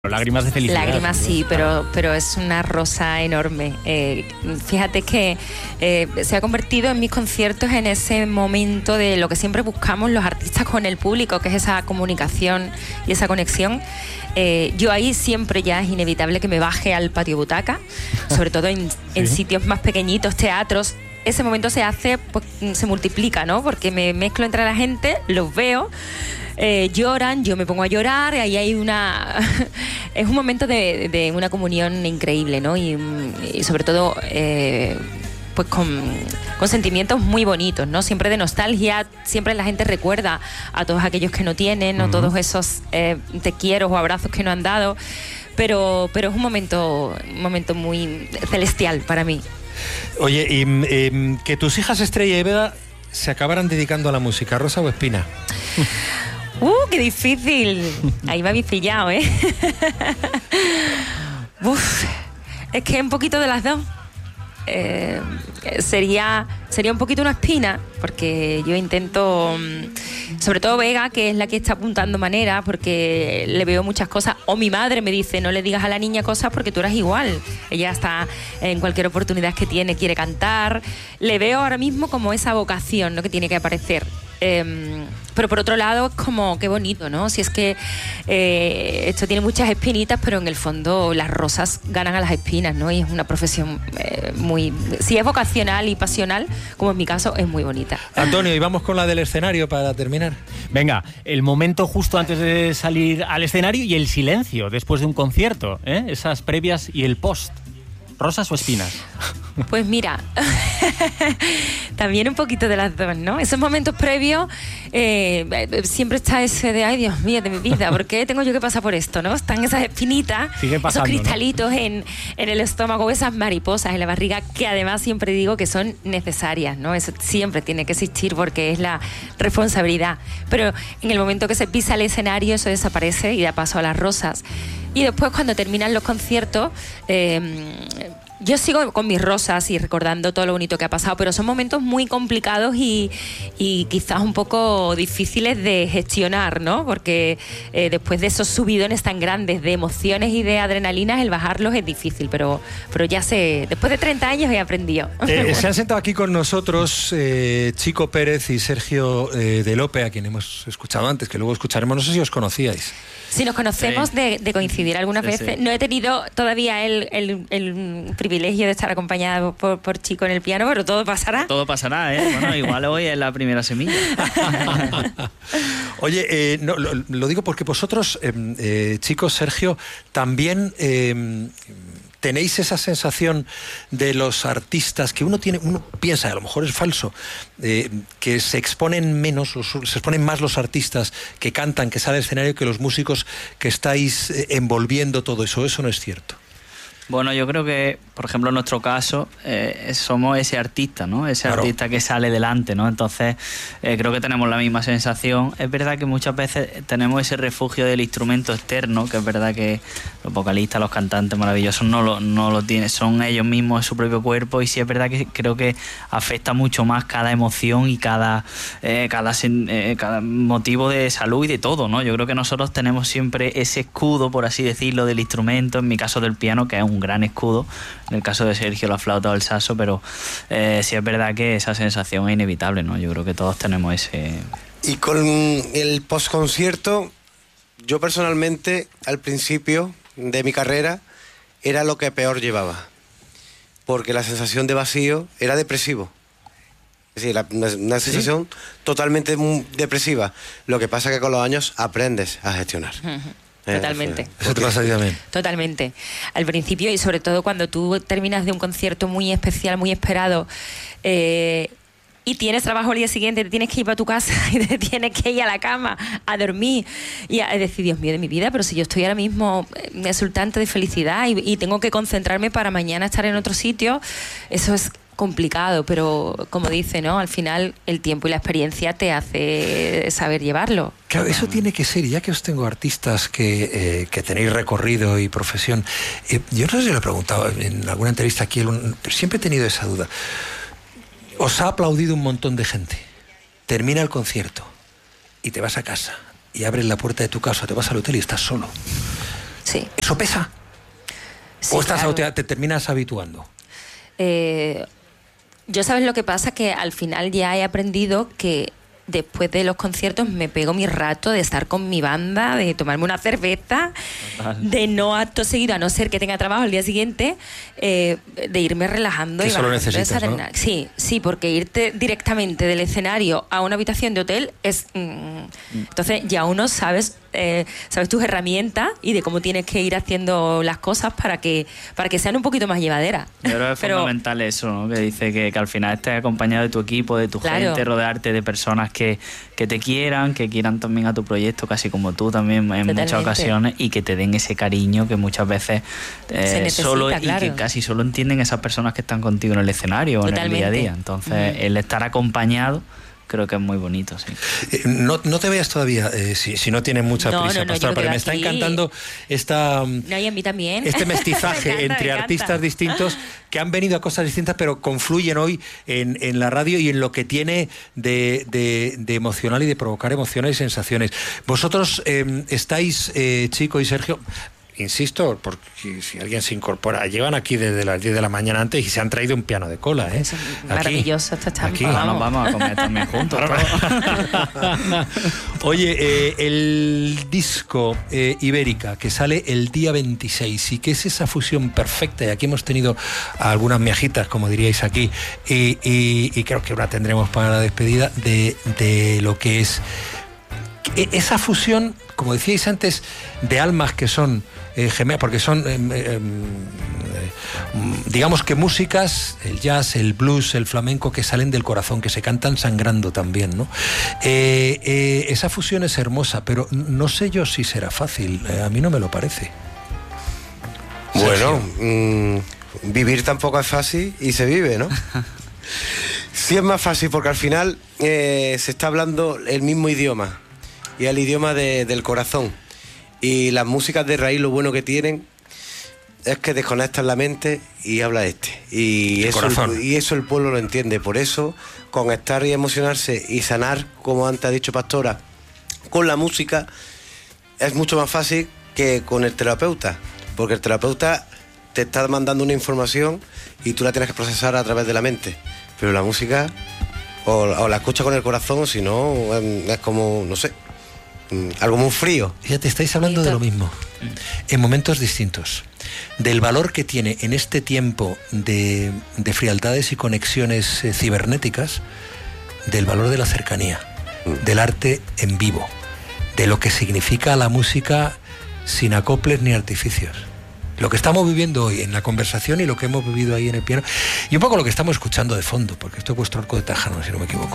Lágrimas de felicidad. Lágrimas sí, pero es una rosa enorme. Fíjate que se ha convertido en mis conciertos en ese momento de lo que siempre buscamos los artistas con el público, que es esa comunicación y esa conexión. Yo ahí siempre ya es inevitable que me baje al patio butaca, sobre todo en sitios más pequeñitos, teatros. Ese momento se hace, pues se multiplica, ¿no? Porque me mezclo entre la gente, los veo. Lloran, yo me pongo a llorar, ahí hay es un momento de una comunión increíble, ¿no? Y sobre todo pues con sentimientos muy bonitos, ¿no? Siempre de nostalgia, siempre la gente recuerda a todos aquellos que no tienen, o todos esos te quiero o abrazos que no han dado, pero es un momento muy celestial para mí. Oye, y que tus hijas Estrella y Vega se acabaran dedicando a la música, ¿Rosa o Espina? ¡Qué difícil! Ahí me habéis pillado, ¿eh? Uf, es que un poquito de las dos. Sería un poquito una espina, porque yo intento, sobre todo Vega, que es la que está apuntando manera, porque le veo muchas cosas, o mi madre me dice, no le digas a la niña cosas porque tú eres igual. Ella está en cualquier oportunidad que tiene, quiere cantar. Le veo ahora mismo como esa vocación, ¿no?, que tiene que aparecer. Pero por otro lado es como qué bonito, ¿no? Si es que esto tiene muchas espinitas, pero en el fondo las rosas ganan a las espinas, ¿no? Y es una profesión si es vocacional y pasional, como en mi caso, es muy bonita. Antonio, y vamos con la del escenario para terminar. Venga, el momento justo antes de salir al escenario y el silencio después de un concierto, ¿eh? Esas previas y el post. ¿Rosas o espinas? Pues mira, también un poquito de las dos, ¿no? Esos momentos previos, siempre está ese de, ay Dios mío, de mi vida, ¿por qué tengo yo que pasar por esto, no? Están esas espinitas, esos cristalitos, ¿no?, en el estómago, esas mariposas en la barriga, que además siempre digo que son necesarias, ¿no? Eso siempre tiene que existir porque es la responsabilidad. Pero en el momento que se pisa el escenario, eso desaparece y da paso a las rosas. Y después, cuando terminan los conciertos, yo sigo con mis rosas y recordando todo lo bonito que ha pasado, pero son momentos muy complicados y quizás un poco difíciles de gestionar, ¿no? Porque después de esos subidones tan grandes de emociones y de adrenalinas, el bajarlos es difícil, pero ya sé, después de 30 años he aprendido. Se han sentado aquí con nosotros Chico Pérez y Sergio de Lope, a quien hemos escuchado antes, que luego escucharemos. No sé si os conocíais. Sí, nos conocemos, sí, de coincidir algunas veces. No he tenido todavía el privilegio de estar acompañada por Chico en el piano, pero todo pasará. Todo pasará, ¿eh? Bueno, igual hoy es la primera semilla. Oye, no, lo digo porque vosotros, chicos, Sergio, también tenéis esa sensación de los artistas que uno piensa, a lo mejor es falso, que se exponen menos, se exponen más los artistas que cantan, que salen al escenario, que los músicos que estáis envolviendo todo eso. Eso no es cierto. Bueno, yo creo que, por ejemplo, en nuestro caso, somos ese artista, ¿no? Ese artista que sale delante, ¿no? Entonces, creo que tenemos la misma sensación. Es verdad que muchas veces tenemos ese refugio del instrumento externo, que es verdad que los vocalistas, los cantantes maravillosos no lo tienen, son ellos mismos en su propio cuerpo, y sí es verdad que creo que afecta mucho más cada emoción y cada motivo de salud y de todo, ¿no? Yo creo que nosotros tenemos siempre ese escudo, por así decirlo, del instrumento, en mi caso del piano, que es un gran escudo, en el caso de Sergio la flauta o el saxo, pero sí es verdad que esa sensación es inevitable, ¿no? Yo creo que todos tenemos ese... Y con el postconcierto, yo personalmente, al principio de mi carrera, era lo que peor llevaba, porque la sensación de vacío era depresivo. Es decir, una sensación totalmente depresiva. Lo que pasa es que con los años aprendes a gestionar. Totalmente. Eso te pasa a ti también. Totalmente. Al principio, y sobre todo cuando tú terminas de un concierto muy especial, muy esperado, y tienes trabajo el día siguiente, te tienes que ir para tu casa y te tienes que ir a la cama a dormir y a decir, Dios mío de mi vida, pero si yo estoy ahora mismo exultante de felicidad y tengo que concentrarme para mañana estar en otro sitio, eso es complicado, pero como dice, ¿no? Al final el tiempo y la experiencia te hace saber llevarlo. Claro, eso tiene que ser, ya que os tengo artistas que tenéis recorrido y profesión. Yo no sé si lo he preguntado en alguna entrevista aquí, pero siempre he tenido esa duda. Os ha aplaudido un montón de gente. Termina el concierto y te vas a casa y abres la puerta de tu casa, te vas al hotel y estás solo. Sí. ¿Eso pesa? Sí, ¿O claro. te terminas habituando? Yo, ¿sabes lo que pasa? Que al final ya he aprendido que después de los conciertos me pego mi rato de estar con mi banda, de tomarme una cerveza, de no acto seguido, a no ser que tenga trabajo al día siguiente, de irme relajando. Que y eso lo bajando esa necesitas, ¿no? adrenalina. Sí, porque irte directamente del escenario a una habitación de hotel es... Entonces ya uno sabes tus herramientas y de cómo tienes que ir haciendo las cosas para que sean un poquito más llevaderas. Yo creo que es fundamental eso, ¿no? Que dice que al final estés acompañado de tu equipo, de tu gente, rodearte de personas que te quieran, que quieran también a tu proyecto, casi como tú también en muchas ocasiones, y que te den ese cariño que muchas veces solo y que casi solo entienden esas personas que están contigo en el escenario o en el día a día. Entonces, el estar acompañado creo que es muy bonito, sí. No te veas todavía, si no tienes mucha prisa, Pastora, pero me está encantando esta... No, y a mí también. Este mestizaje entre artistas distintos que han venido a cosas distintas, pero confluyen hoy en la radio y en lo que tiene de emocional y de provocar emociones y sensaciones. Vosotros estáis, Chico y Sergio... Insisto, porque si alguien se incorpora, llevan aquí desde las 10 de la mañana antes y se han traído un piano de cola, ¿eh? Es maravilloso esta champa. Aquí. Nos vamos a comer también juntos. Oye, el disco Ibérica, que sale el día 26, y que es esa fusión perfecta, y aquí hemos tenido algunas miajitas, como diríais aquí, y creo que una tendremos para la despedida, de lo que es esa fusión, como decíais antes, de almas que son gemelas, porque son digamos que músicas, el jazz, el blues, el flamenco, que salen del corazón, que se cantan sangrando también, ¿no? Esa fusión es hermosa, pero no sé yo si será fácil. A mí no me lo parece. Bueno, vivir tampoco es fácil y se vive, ¿no? Sí es más fácil porque al final se está hablando el mismo idioma, y el idioma del corazón. Y las músicas de raíz, lo bueno que tienen es que desconectan la mente y habla y eso el pueblo lo entiende. Por eso conectar y emocionarse y sanar, como antes ha dicho Pastora, con la música es mucho más fácil que con el terapeuta, porque el terapeuta te está mandando una información y tú la tienes que procesar a través de la mente, pero la música o la escucha con el corazón, o si no es como, no sé, algo muy frío. Fíjate, estáis hablando de lo mismo, en momentos distintos, del valor que tiene en este tiempo de frialdades y conexiones cibernéticas, del valor de la cercanía, del arte en vivo, de lo que significa la música sin acoples ni artificios. Lo que estamos viviendo hoy en la conversación y lo que hemos vivido ahí en el piano, y un poco lo que estamos escuchando de fondo, porque esto es vuestro arco de Tajano, si no me equivoco.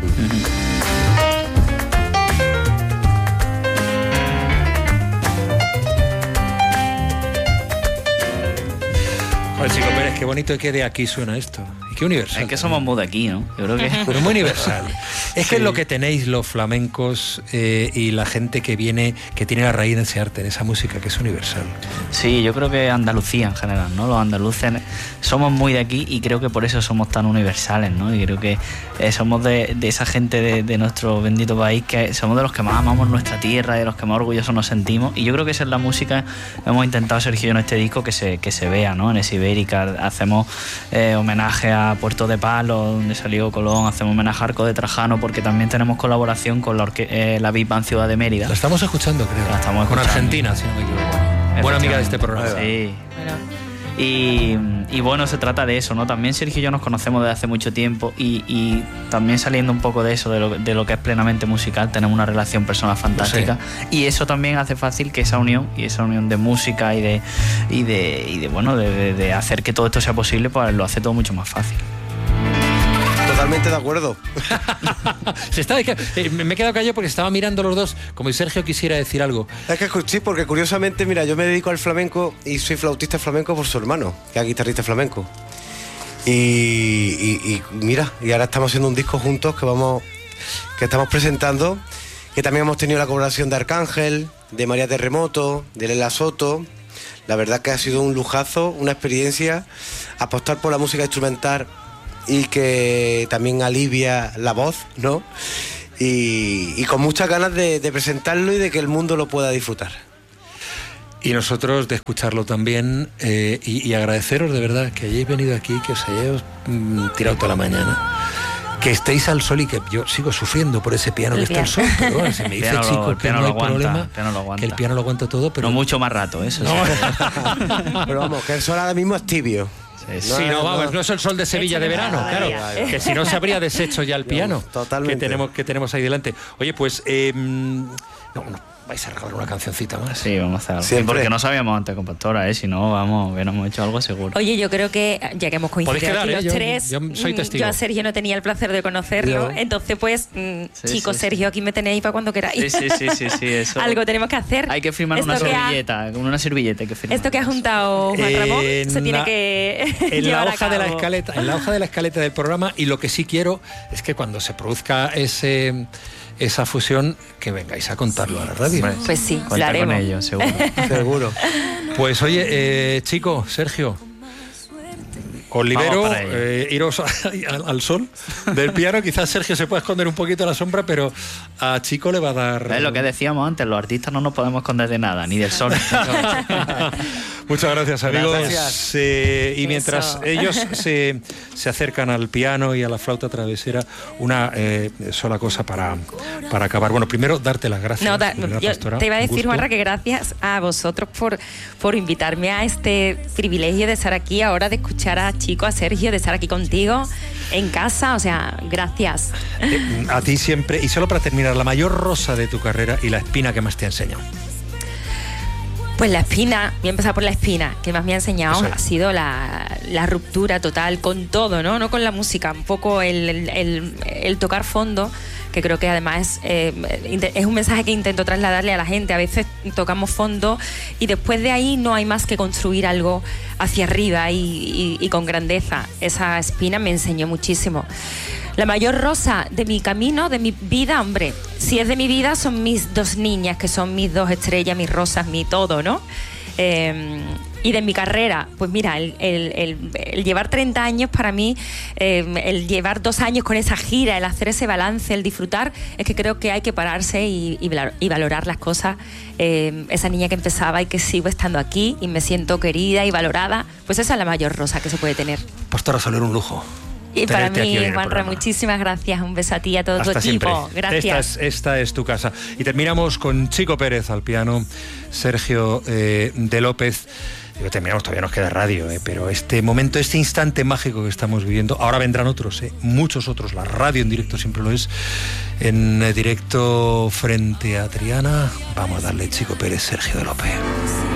Joder, Chico Pérez, qué bonito que de aquí suena esto. Y qué universal. Es que somos muy de aquí, ¿no? Yo creo que... Pero muy universal. Es que es lo que tenéis los flamencos y la gente que viene, que tiene la raíz en ese arte, en esa música, que es universal. Sí, yo creo que Andalucía en general, ¿no? Los andaluces somos muy de aquí y creo que por eso somos tan universales, ¿no? Y creo que somos de esa gente de nuestro bendito país, que somos de los que más amamos nuestra tierra, de los que más orgullosos nos sentimos. Y yo creo que esa es la música, hemos intentado, Sergio y yo, en este disco, que se vea, ¿no? En ese Ibérica hacemos homenaje a Puerto de Palo, donde salió Colón, hacemos homenaje a Arco de Trajano, porque también tenemos colaboración con la Big Band Ciudad de Mérida. La estamos escuchando, creo. La estamos con escuchando. Argentina, si no me equivoco. Buena amiga de este programa. Sí. Y bueno, se trata de eso, ¿no? También Sergio y yo nos conocemos desde hace mucho tiempo y también saliendo un poco de eso, de lo que es plenamente musical, tenemos una relación personal fantástica. Sí. Y eso también hace fácil que esa unión de música y de hacer que todo esto sea posible, pues lo hace todo mucho más fácil. Totalmente de acuerdo. Me he quedado callado porque estaba mirando los dos, como si Sergio quisiera decir algo. Es que sí, porque curiosamente, mira, yo me dedico al flamenco y soy flautista flamenco por su hermano, que es guitarrista flamenco. Y mira, y ahora estamos haciendo un disco juntos que estamos presentando, que también hemos tenido la colaboración de Arcángel, de María Terremoto, de Lela Soto. La verdad que ha sido un lujazo, una experiencia, apostar por la música instrumental y que también alivia la voz, ¿no? Y con muchas ganas de presentarlo y de que el mundo lo pueda disfrutar. Y nosotros de escucharlo también, y agradeceros de verdad que hayáis venido aquí, que os hayáis tirado toda la mañana, que estéis al sol y que yo sigo sufriendo por ese piano que está al sol, pero bueno, se me dice Chico que no hay problema, que el piano lo aguanta todo, pero... No mucho más rato, eso no. Pero vamos, que el sol ahora mismo es tibio. Sí, no es el sol de Sevilla de verano, claro, que si no se habría deshecho ya el piano que tenemos ahí delante. Oye, pues vais a regalar una cancioncita más. Sí, vamos a hacer algo. Sí, porque no sabíamos antes con Pastora, si no, hubiéramos hecho algo seguro. Oye, yo creo que, ya que hemos coincidido aquí los tres, yo soy testigo. Yo a Sergio no tenía el placer de conocerlo, entonces pues, chicos, Sergio, aquí me tenéis para cuando queráis. Sí, eso. Algo tenemos que hacer. Hay que firmar una servilleta, con una servilleta hay que firmar. Esto que ha juntado Juan Ramón se tiene que en la hoja de la escaleta, en la hoja de la escaleta del programa, y lo que sí quiero es que cuando se produzca esa fusión, que vengáis a contarlo a la radio. Pues sí, cuenta con ellos, seguro. Seguro. Pues oye, chico, Sergio, os libero, iros al sol del piano. Quizás Sergio se pueda esconder un poquito a la sombra, pero a Chico le va a dar... Es lo que decíamos antes, los artistas no nos podemos esconder de nada, ni del sol. Muchas gracias, amigos. Gracias. Y mientras ellos se acercan al piano y a la flauta travesera, una sola cosa para acabar. Bueno, primero, darte las gracias. Yo te iba a decir, Juanra, que gracias a vosotros por invitarme a este privilegio de estar aquí ahora, de escuchar a Chico, a Sergio, de estar aquí contigo en casa. O sea, gracias. A ti siempre. Y solo para terminar, la mayor rosa de tu carrera y la espina que más te ha enseñado. Pues la espina, voy a empezar por la espina, que más me ha enseñado ha sido la ruptura total con todo, ¿no? No con la música, un poco el tocar fondo, que creo que además es un mensaje que intento trasladarle a la gente. A veces tocamos fondo y después de ahí no hay más que construir algo hacia arriba y con grandeza. Esa espina me enseñó muchísimo. La mayor rosa de mi camino, de mi vida, hombre, si es de mi vida, son mis dos niñas, que son mis dos estrellas, mis rosas, mi todo, ¿no? Y de mi carrera, pues mira, el llevar 30 años para mí, el llevar 2 años con esa gira, el hacer ese balance, el disfrutar, es que creo que hay que pararse y valorar las cosas. Esa niña que empezaba y que sigo estando aquí y me siento querida y valorada, pues esa es la mayor rosa que se puede tener. Pastora Soler, un lujo. Y para mí, Juanra, muchísimas gracias. Un beso a ti y a todo tu equipo. Gracias. Esta es tu casa. Y terminamos con Chico Pérez al piano, Sergio de López. Terminamos, todavía nos queda radio, pero este momento, este instante mágico que estamos viviendo, ahora vendrán otros, muchos otros. La radio en directo siempre lo es. En directo frente a Triana, vamos a darle Chico Pérez, Sergio de López.